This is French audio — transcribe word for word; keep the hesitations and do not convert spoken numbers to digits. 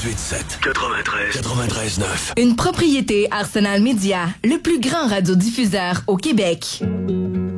quatre-vingt-huit sept, quatre-vingt-treize, quatre-vingt-treize neuf. Une propriété Arsenal Média, le plus grand radiodiffuseur au Québec.